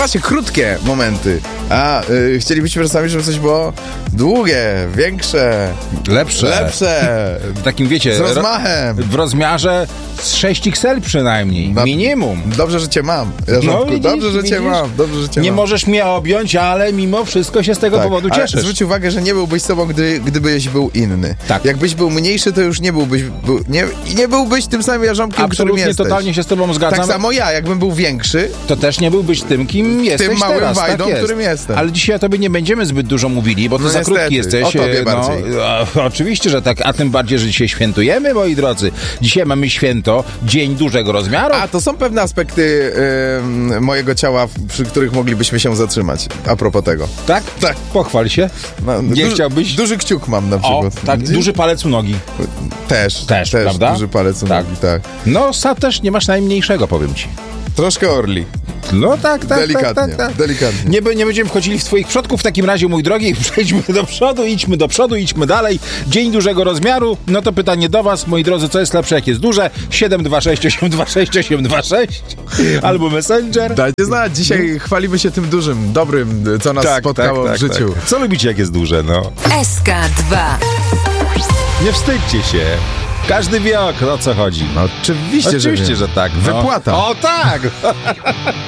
właśnie, krótkie momenty. A chcielibyśmy czasami, żeby coś było długie, większe, lepsze. W takim, wiecie, Z rozmachem. w rozmiarze z 6XL przynajmniej. Minimum. Dobrze, że cię mam. Jarząbku, dobrze, że cię mam. Nie możesz mnie objąć, ale mimo wszystko się z tego powodu cieszysz. Ale zwróć uwagę, że nie byłbyś sobą, gdybyś był inny. Tak. Jakbyś był mniejszy, to już nie byłbyś nie byłbyś tym samym jarząbkiem, którym jesteś. Absolutnie, totalnie się z tobą zgadzam. Tak samo ja, jakbym był większy, to też nie byłbyś tym, kim jesteś tym małym teraz. wajdą, tak którym jestem. Ale dzisiaj o tobie nie będziemy zbyt dużo mówili, bo ty za niestety, krótki jesteś. o tobie bardziej. Oczywiście, że tak, a tym bardziej, że dzisiaj świętujemy, moi drodzy. Dzisiaj mamy święto, Dzień Dużego Rozmiaru. A to są pewne aspekty mojego ciała, przy których moglibyśmy się zatrzymać. A propos tego. Tak? Tak. Pochwal się. No, Nie chciałbyś... Duży kciuk mam na przykład. Tak, duży palec u nogi. Też, prawda? Duży palec u nogi, tak. No, też nie masz najmniejszego, powiem ci. Troszkę orli. No tak. Delikatnie. Nie będziemy wchodzili w twoich przodków. W takim razie, mój drogi, przejdźmy do przodu, idźmy dalej. Dzień Dużego Rozmiaru. No to pytanie do was, moi drodzy, co jest lepsze, jak jest duże? 726826826 albo Messenger. Dajcie znać, dzisiaj chwalimy się tym dużym, dobrym, co nas spotkało w życiu. Tak. Co lubicie, jak jest duże, no? SK2. Nie wstydźcie się. Każdy wie, o co chodzi. No, oczywiście, że tak. No. Wypłata. O tak!